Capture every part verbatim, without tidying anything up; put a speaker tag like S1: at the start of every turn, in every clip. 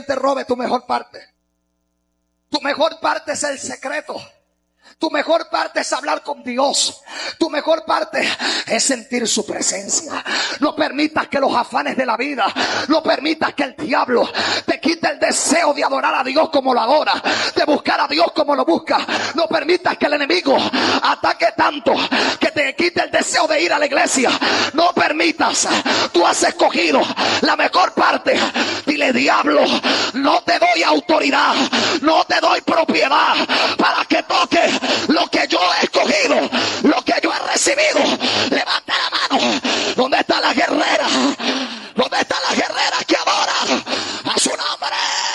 S1: te robe tu mejor parte. Tu mejor parte es el secreto. Tu mejor parte es hablar con Dios. Tu mejor parte es sentir su presencia. No permitas que los afanes de la vida, no permitas que el diablo te quite el deseo de adorar a Dios como lo adora, de buscar a Dios como lo busca. No permitas que el enemigo ataque tanto que te quite el deseo de ir a la iglesia. No permitas. Tú has escogido la mejor parte. Dile: diablo, no te doy autoridad, no te doy propiedad para que toque lo que yo he escogido, lo que yo he recibido. Levanta la mano. ¿Dónde está la guerrera? ¿Dónde está la guerrera que adora a su nombre?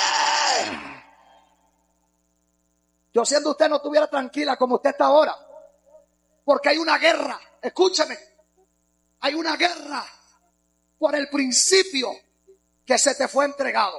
S1: Yo siendo usted no estuviera tranquila como usted está ahora, porque hay una guerra. Escúcheme, hay una guerra por el principio que se te fue entregado.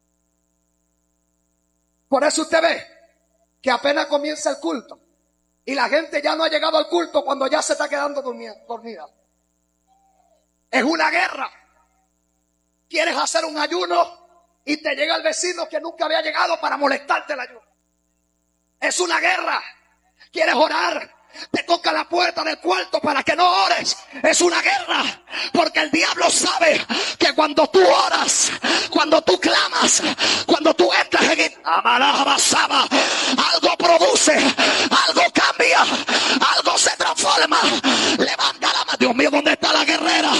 S1: Por eso usted ve que apenas comienza el culto y la gente ya no ha llegado al culto cuando ya se está quedando dormida. Es una guerra. Quieres hacer un ayuno y te llega el vecino que nunca había llegado para molestarte el ayuno. Es una guerra. Quieres orar, te toca la puerta del cuarto para que no ores. Es una guerra, porque el diablo sabe que cuando tú oras, cuando tú clamas, cuando tú entras en Amalabasaba, algo produce, algo cambia, algo se transforma. Levanta